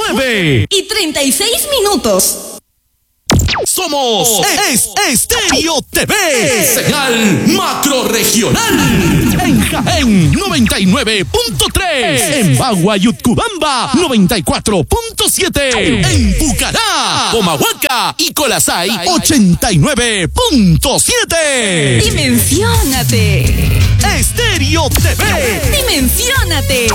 9:36. Somos Estéreo TV, señal macro-regional. En Jaén, 99.3. En Bagua y Utcubamba, 94.7. En Pucará, Comahuaca y Colasay, 89.7. Dimensiónate. Estéreo TV. Dimensiónate.